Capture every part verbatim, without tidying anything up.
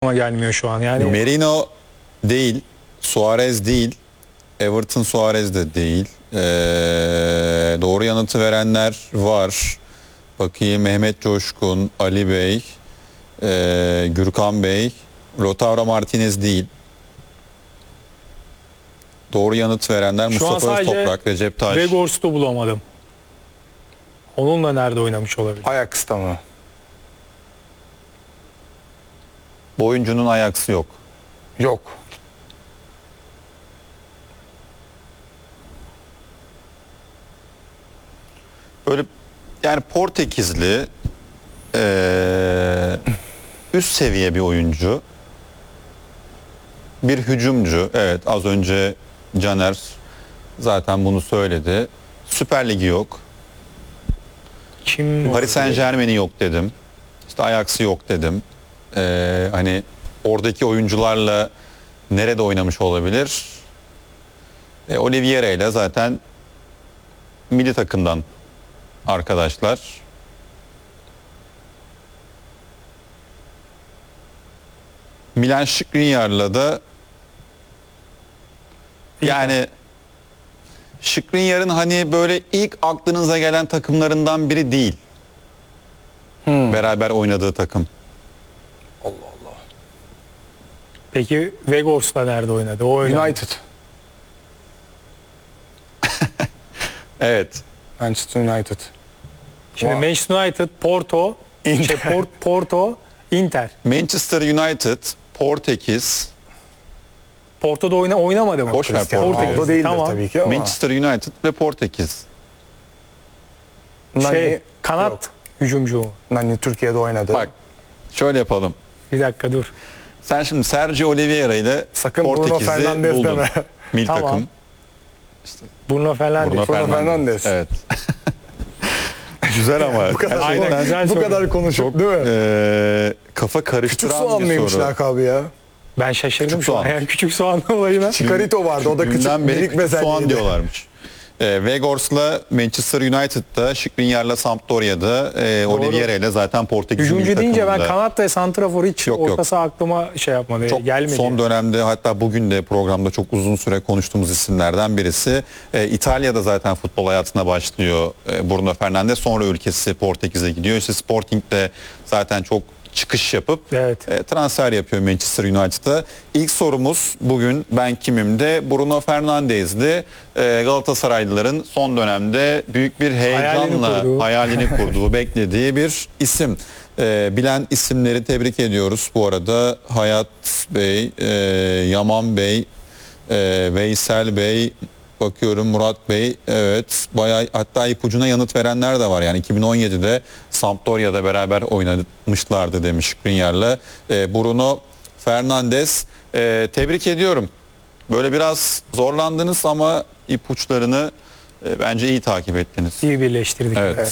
aklıma gelmiyor şu an. Yani Merino değil, Suarez değil, Everton Suarez de değil. Ee, doğru yanıtı verenler var. Bakayım, Mehmet Coşkun, Ali Bey, e, Gürkan Bey, Lautaro Martinez değil. Doğru yanıt verenler şu an Mustafa sadece Öztoprak, Recep Taş. Weghorst'u bulamadım. Onunla nerede oynamış olabilir? Ajax'ta mı? Bu oyuncunun ayaksı yok. Yok. Böyle yani Portekizli ee, üst seviye bir oyuncu. Bir hücumcu. Evet, az önce Caner zaten bunu söyledi. Süper Ligi yok. Kim? Paris Saint Germain'i yok dedim. İşte Ajax'ı yok dedim. Ee, hani oradaki oyuncularla nerede oynamış olabilir? E, Oliveira ile zaten milli takımdan arkadaşlar. Milan Skriniar'la da yani Skriniar'ın hani böyle ilk aklınıza gelen takımlarından biri değil. Hmm. Beraber oynadığı takım. Allah Allah. Peki Weghorst'la nerede oynadı? O oynadı. United. Evet. Manchester United. Şimdi Wow. Manchester United, Porto, Inter. şey, Port, Porto, Inter. Manchester United, Portekiz, Porto'da oyna, oynamadı mı? Boş ver Cristiano Portekiz. Ronaldo değildir Tamam. tabii ki ama. Manchester United ve Portekiz. Nani, Şey, kanat yok. hücumcu mu? Nani Türkiye'de oynadı. Bak şöyle yapalım. Bir dakika dur. Sen şimdi Sergio Oliveira ile Sakın Bruno Portekiz'i Fernandes buldun. deme. Milli Tamam. takım. Bruno Fernandes. Bruno Bruno Fernandes. Fernandes. Evet. Güzel ama. Bu kadar, Aynen, konu- güzel bu soru. kadar konuşup değil mi? Ee, kafa Küçük karıştıran soğan bir mıymış soru. lakabı ya? Ben şaşırdım Küçük şu an. soğan. Yani küçük soğan olayına. Chicarito vardı, o da küçük Dünden beri minik küçük soğan bezelyeydi. diyorlarmış. Ee, Weghorst'la Manchester United'da, Skriniar'la Sampdoria'da, e, Oliveira ile zaten Portekiz'in milli Hücumcu deyince ben takımında. kanat ve santrafor hiç Yok, yok. ortası aklıma şey yapmadı. Çok gelmedi. son dönemde, hatta bugün de programda çok uzun süre konuştuğumuz isimlerden birisi. Ee, İtalya'da zaten futbol hayatına başlıyor e, Bruno Fernandes. Sonra ülkesi Portekiz'e gidiyor. İşte Sporting'de zaten çok çıkış yapıp Evet. e, transfer yapıyor Manchester United'a. İlk sorumuz bugün ben kimimde Bruno Fernandes'di. E, Galatasaraylıların son dönemde büyük bir heyecanla Hayalini kurduğu. hayalini kurduğu, beklediği bir isim. E, bilen isimleri tebrik ediyoruz. Bu arada Hayat Bey, e, Yaman Bey, e, Veysel Bey, bakıyorum Murat Bey, evet bayağı, hatta ipucuna yanıt verenler de var. Yani iki bin on yedide Sampdoria'da beraber oynamışlardı demiş Skriniar'la. E, Bruno Fernandes, e, tebrik ediyorum. Böyle biraz zorlandınız ama ipuçlarını e, bence iyi takip ettiniz. İyi birleştirdik. Evet.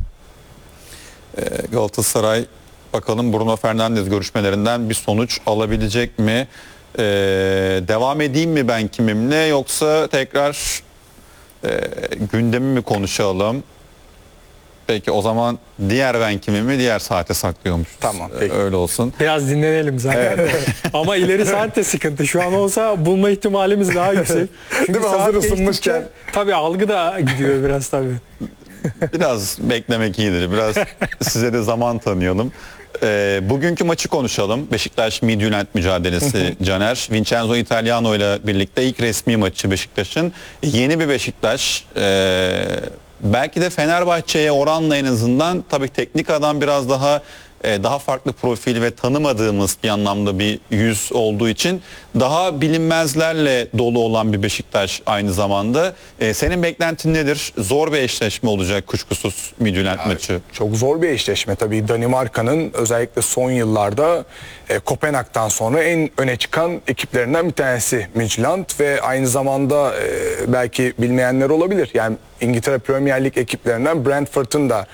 E, Galatasaray bakalım Bruno Fernandes görüşmelerinden bir sonuç alabilecek mi? Ee, devam edeyim mi ben kimimle, yoksa tekrar e, gündemi mi konuşalım? Peki o zaman diğer ben kimimi diğer saate saklıyormuş. Tamam, peki. Öyle olsun. Biraz dinlenelim zaten. Ama ileri saat de sıkıntı. Şu an olsa bulma ihtimalimiz daha yüksek. Çünkü Değil mi? saat Hazır geçtikçe- ısınmışken. Tabii algı da gidiyor biraz tabii. Biraz beklemek iyidir. Biraz size de zaman tanıyalım. Ee, bugünkü maçı konuşalım. Beşiktaş Midtjylland mücadelesi Caner. Vincenzo Italiano ile birlikte ilk resmi maçı Beşiktaş'ın. Yeni bir Beşiktaş. Ee, belki de Fenerbahçe'ye oranla en azından, tabii teknik adam biraz daha e, daha farklı profil ve tanımadığımız bir anlamda bir yüz olduğu için daha bilinmezlerle dolu olan bir Beşiktaş aynı zamanda. E, senin beklentin nedir? Zor bir eşleşme olacak kuşkusuz Midtjylland maçı. Çok zor bir eşleşme tabii. Danimarka'nın özellikle son yıllarda e, Kopenhag'dan sonra en öne çıkan ekiplerinden bir tanesi Midtjylland ve aynı zamanda e, belki bilmeyenler olabilir. Yani İngiltere Premier Lig ekiplerinden Brentford'un da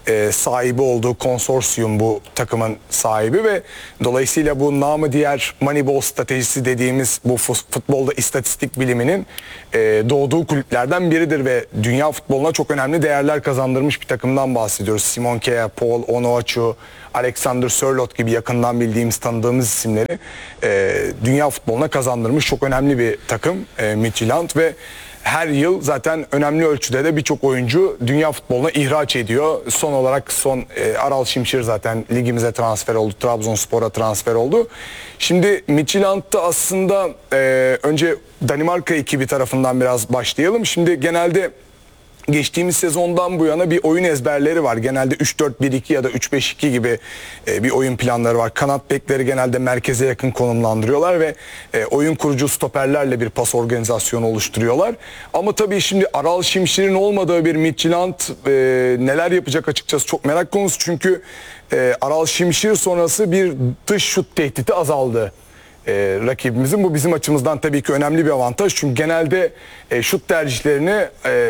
e, sahibi olduğu konsorsiyum bu takımın sahibi ve dolayısıyla bu namı diğer Moneyball stratejisi dediğimiz bu futbolda istatistik biliminin e, doğduğu kulüplerden biridir ve dünya futboluna çok önemli değerler kazandırmış bir takımdan bahsediyoruz. Simon Kea, Paul Onuachu, Alexander Sörloth gibi yakından bildiğimiz, tanıdığımız isimleri e, dünya futboluna kazandırmış çok önemli bir takım e, Midtjylland ve her yıl zaten önemli ölçüde de birçok oyuncu dünya futboluna ihraç ediyor. Son olarak son e, Aral Şimşir zaten ligimize transfer oldu. Trabzonspor'a transfer oldu. Şimdi Midtjylland'da aslında e, önce Danimarka ekibi tarafından biraz başlayalım. Şimdi genelde geçtiğimiz sezondan bu yana bir oyun ezberleri var. Genelde üç dört bir iki ya da üç beş iki gibi e, bir oyun planları var. Kanat bekleri genelde merkeze yakın konumlandırıyorlar ve e, oyun kurucu stoperlerle bir pas organizasyonu oluşturuyorlar. Ama tabii şimdi Aral Şimşir'in olmadığı bir Midtjylland e, neler yapacak açıkçası çok merak konusu. Çünkü e, Aral Şimşir sonrası bir dış şut tehdidi azaldı. E, rakibimizin. Bu bizim açımızdan tabii ki önemli bir avantaj. Çünkü genelde e, şut tercihlerini e,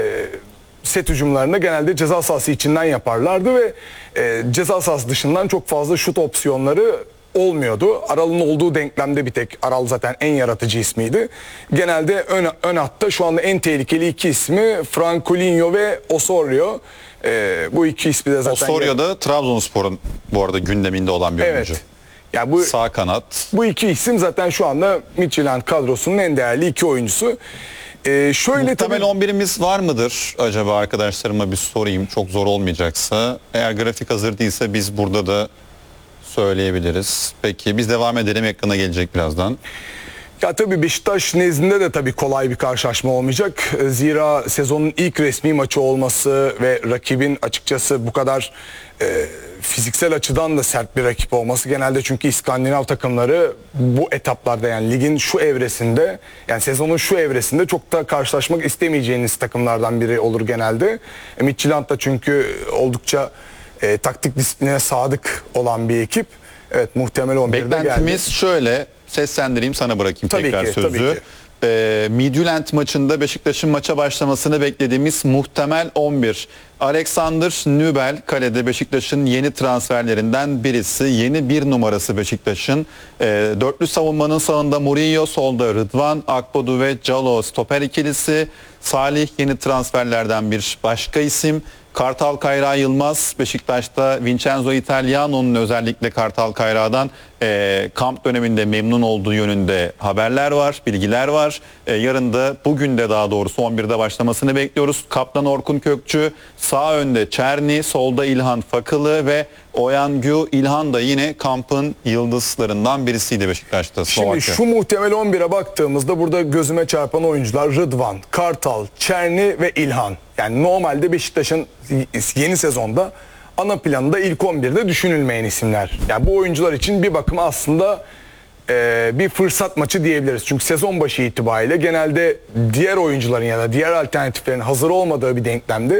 set hücumlarını genelde ceza sahası içinden yaparlardı ve e, ceza sahası dışından çok fazla şut opsiyonları olmuyordu. Aral'ın olduğu denklemde bir tek Aral zaten en yaratıcı ismiydi. Genelde ön, ön hatta şu anda en tehlikeli iki ismi Francolinho ve Osorio. E, bu iki ismi de zaten... Osorio da Trabzonspor'un bu arada gündeminde olan bir evet. oyuncu. Yani bu, sağ kanat. Bu iki isim zaten şu anda Midtjylland kadrosunun en değerli iki oyuncusu. Ee, şöyle Muhtemel tabii... on birimiz var mıdır acaba, arkadaşlarıma bir sorayım, çok zor olmayacaksa. Eğer grafik hazır değilse biz burada da söyleyebiliriz. Peki biz devam edelim, ekrana gelecek birazdan. Ya tabii Beşiktaş nezdinde de tabii kolay bir karşılaşma olmayacak. Zira sezonun ilk resmi maçı olması ve rakibin açıkçası bu kadar e, fiziksel açıdan da sert bir rakip olması, genelde çünkü İskandinav takımları bu etaplarda, yani ligin şu evresinde, yani sezonun şu evresinde çok da karşılaşmak istemeyeceğiniz takımlardan biri olur genelde. E, Midtjylland da çünkü oldukça e, taktik disipline sadık olan bir ekip. Evet, muhtemel on birde geldi. Beklentimiz şöyle, seslendireyim sana, bırakayım tabii tekrar ki, sözü. Tabii ki. Ee, Midtjylland maçında Beşiktaş'ın maça başlamasını beklediğimiz muhtemel on bir. Alexander Nübel kalede, Beşiktaş'ın yeni transferlerinden birisi. Yeni bir numarası Beşiktaş'ın. Ee, dörtlü savunmanın sağında Murillo, solda Rıdvan, Akbodu ve Calo stoper ikilisi. Salih yeni transferlerden bir başka isim. Kartal Kayra Yılmaz, Beşiktaş'ta Vincenzo Italiano'nun özellikle Kartal Kayra'dan e, kamp döneminde memnun olduğu yönünde haberler var, bilgiler var. E, yarın da, bugün de daha doğrusu on birde başlamasını bekliyoruz. Kaptan Orkun Kökçü, sağ önde Çerni, solda İlhan Fakılı ve Oyangü İlhan da yine kampın yıldızlarından birisiydi Beşiktaş'ta. Şimdi şu muhtemel on bire baktığımızda burada gözüme çarpan oyuncular Rıdvan, Kartal, Çerni ve İlhan. Yani normalde Beşiktaş'ın yeni sezonda ana planında ilk on birde düşünülmeyen isimler. Yani bu oyuncular için bir bakıma aslında e, bir fırsat maçı diyebiliriz. Çünkü sezon başı itibariyle genelde diğer oyuncuların ya da diğer alternatiflerin hazır olmadığı bir denklemde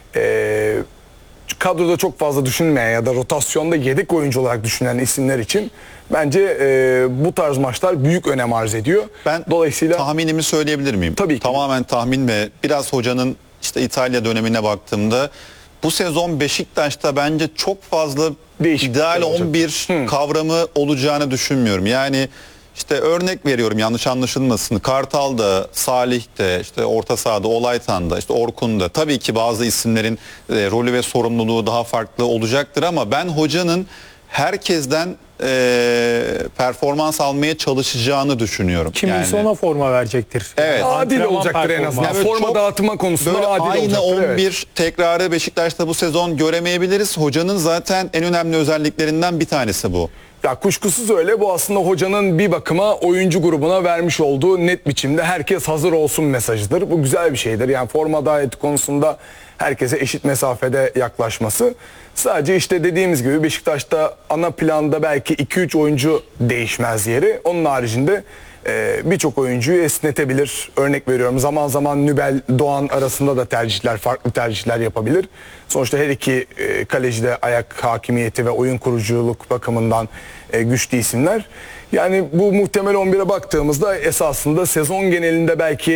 e, kadroda çok fazla düşünmeyen ya da rotasyonda yedek oyuncu olarak düşünülen isimler için bence e, bu tarz maçlar büyük önem arz ediyor. Ben dolayısıyla tahminimi söyleyebilir miyim? Tabii ki. Tamamen tahmin ve biraz hocanın işte İtalya dönemine baktığımda bu sezon Beşiktaş'ta bence çok fazla ideal on bir Hı. kavramı olacağını düşünmüyorum. Yani işte örnek veriyorum, yanlış anlaşılmasın. Kartal'da, Salih'te, işte orta sahada Olaytan'da, işte Orkun'da tabii ki bazı isimlerin e, rolü ve sorumluluğu daha farklı olacaktır ama ben hocanın herkesten e, performans almaya çalışacağını düşünüyorum. Kimisi yani, ona forma verecektir. Evet. adil Antrenman olacaktır en azından. Yani Forma çok dağıtma konusunda böyle adil aynı olacaktır. on bir Evet. tekrarı Beşiktaş'ta bu sezon göremeyebiliriz. Hocanın zaten en önemli özelliklerinden bir tanesi bu. Ya kuşkusuz öyle. Bu aslında hocanın bir bakıma oyuncu grubuna vermiş olduğu net biçimde herkes hazır olsun mesajıdır. Bu güzel bir şeydir. Yani forma dağıtı konusunda herkese eşit mesafede yaklaşması. Sadece işte dediğimiz gibi Beşiktaş'ta ana planda belki iki üç oyuncu değişmez yeri. Onun haricinde e, birçok oyuncuyu esnetebilir. Örnek veriyorum, zaman zaman Nübel Doğan arasında da tercihler, farklı tercihler yapabilir. Sonuçta her iki e, kaleci de ayak hakimiyeti ve oyun kuruculuk bakımından e, güçlü isimler. Yani bu muhtemel on bire baktığımızda esasında sezon genelinde belki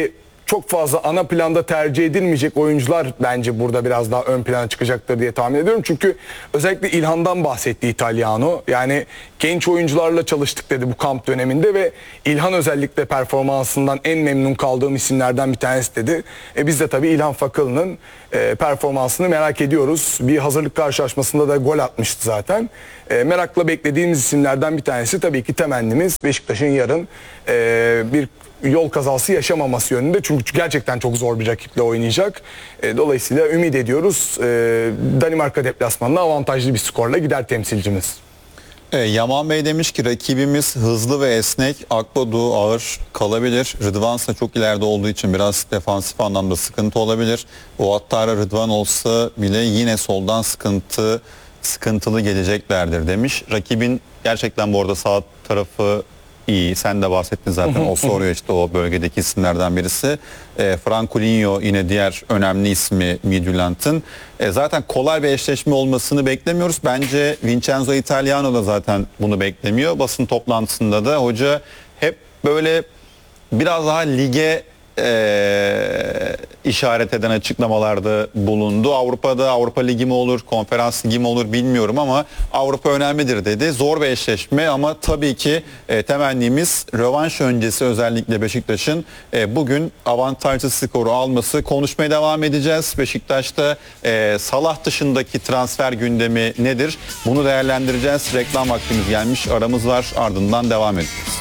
çok fazla ana planda tercih edilmeyecek oyuncular bence burada biraz daha ön plana çıkacaktır diye tahmin ediyorum. Çünkü özellikle İlhan'dan bahsetti Italiano. Yani genç oyuncularla çalıştık dedi bu kamp döneminde ve İlhan özellikle performansından en memnun kaldığım isimlerden bir tanesi dedi. E biz de tabii İlhan Fakılı'nın e, performansını merak ediyoruz. Bir hazırlık karşılaşmasında da gol atmıştı zaten. E, merakla beklediğimiz isimlerden bir tanesi tabii ki temennimiz Beşiktaş'ın yarın e, bir yol kazası yaşamaması yönünde. Çünkü gerçekten çok zor bir rakiple oynayacak. E, dolayısıyla ümit ediyoruz. E, Danimarka deplasmanına avantajlı bir skorla gider temsilcimiz. E, Yaman Bey demiş ki rakibimiz hızlı ve esnek. Akbadu ağır kalabilir. Rıdvan ise çok ileride olduğu için biraz defansif anlamda sıkıntı olabilir. O hatta Rıdvan olsa bile yine soldan sıkıntı sıkıntılı geleceklerdir demiş. Rakibin gerçekten bu arada sağ tarafı iyi. Sen de bahsettin zaten. O soruyor işte o bölgedeki isimlerden birisi. E, Francolinho yine diğer önemli ismi Midtjylland'ın. E, zaten kolay bir eşleşme olmasını beklemiyoruz. Bence Vincenzo Italiano da zaten bunu beklemiyor. Basın toplantısında da hoca hep böyle biraz daha lige e, işaret eden açıklamalarda bulundu. Avrupa'da Avrupa Ligi mi olur, Konferans Ligi mi olur bilmiyorum ama Avrupa önemlidir dedi. Zor bir eşleşme ama tabii ki e, temennimiz rövanş öncesi özellikle Beşiktaş'ın e, bugün avantajlı skoru alması. Konuşmaya devam edeceğiz. Beşiktaş'ta e, Salah dışındaki transfer gündemi nedir? Bunu değerlendireceğiz. Reklam vaktimiz gelmiş. Aramız var. Ardından devam edeceğiz.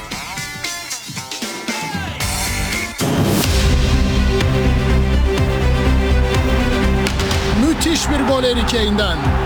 Müthiş bir gol Harry Kane'den.